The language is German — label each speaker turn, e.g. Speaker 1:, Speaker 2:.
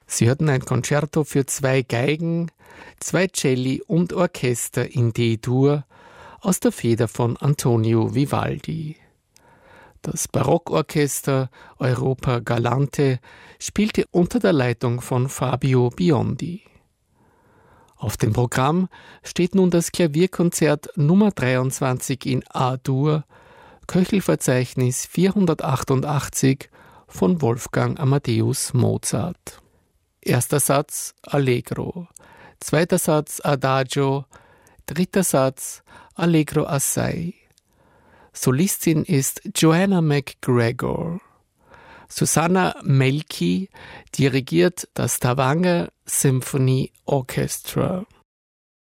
Speaker 1: Sie hörten ein Concerto für 2 Geigen, 2 Celli und Orchester in D-Dur aus der Feder von Antonio Vivaldi. Das Barockorchester Europa Galante spielte unter der Leitung von Fabio Biondi. Auf dem Programm steht nun das Klavierkonzert Nummer 23 in A-Dur, Köchelverzeichnis 488 von Wolfgang Amadeus Mozart. Erster Satz Allegro, zweiter Satz Adagio, dritter Satz Allegro assai. Solistin ist Joanna McGregor. Susanna Melki dirigiert das Stavanger Symphony Orchestra.